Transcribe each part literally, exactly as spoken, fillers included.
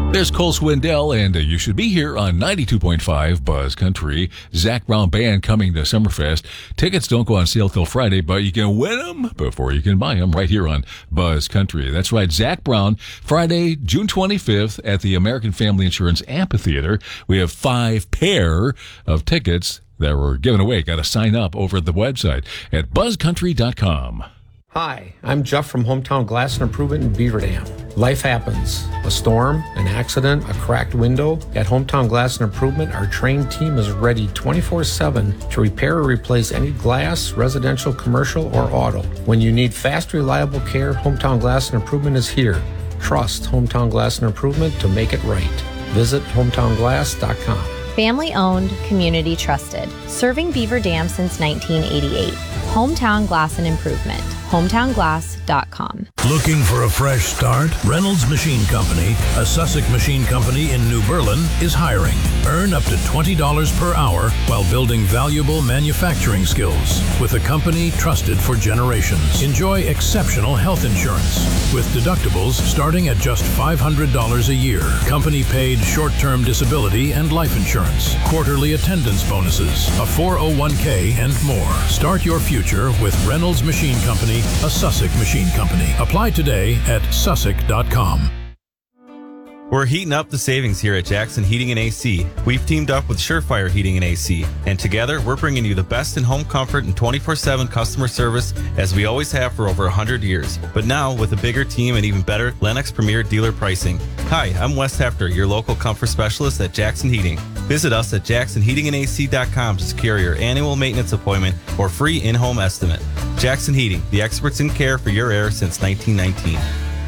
There's Cole Swindell, and uh, you should be here on ninety-two point five Buzz Country. Zach Brown Band coming to Summerfest. Tickets don't go on sale till Friday, but you can win them before you can buy them right here on Buzz Country. That's right, Zach Brown, Friday, June twenty-fifth at the American Family Insurance Amphitheater. We have five pair of tickets that were given away. Got to sign up over at the website at buzz country dot com. Hi, I'm Jeff from Hometown Glass and Improvement in Beaver Dam. Life happens. A storm, an accident, a cracked window. At Hometown Glass and Improvement, our trained team is ready twenty-four seven to repair or replace any glass, residential, commercial, or auto. When you need fast, reliable care, Hometown Glass and Improvement is here. Trust Hometown Glass and Improvement to make it right. Visit hometown glass dot com. Family owned, community trusted. Serving Beaver Dam since nineteen eighty-eight. Hometown Glass and Improvement. hometown glass dot com. Looking for a fresh start? Reynolds Machine Company, a Sussex machine company in New Berlin, is hiring. Earn up to twenty dollars per hour while building valuable manufacturing skills with a company trusted for generations. Enjoy exceptional health insurance with deductibles starting at just five hundred dollars a year. Company paid short-term disability and life insurance, quarterly attendance bonuses, a four oh one k, and more. Start your future with Reynolds Machine Company, a Sussex machine company. Apply today at sussex dot com. We're heating up the savings here at Jackson Heating and A C. We've teamed up with Surefire Heating and A C, and together we're bringing you the best in home comfort and twenty-four seven customer service as we always have for over one hundred years. But now with a bigger team and even better Lennox Premier dealer pricing. Hi, I'm Wes Hefter, your local comfort specialist at Jackson Heating. Visit us at jackson heating and a c dot com to secure your annual maintenance appointment or free in-home estimate. Jackson Heating, the experts in care for your air since nineteen nineteen.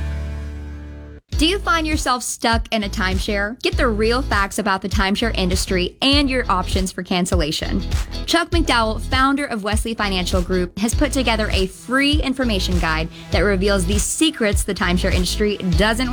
Do you find yourself stuck in a timeshare? Get the real facts about the timeshare industry and your options for cancellation. Chuck McDowell, founder of Wesley Financial Group, has put together a free information guide that reveals the secrets the timeshare industry doesn't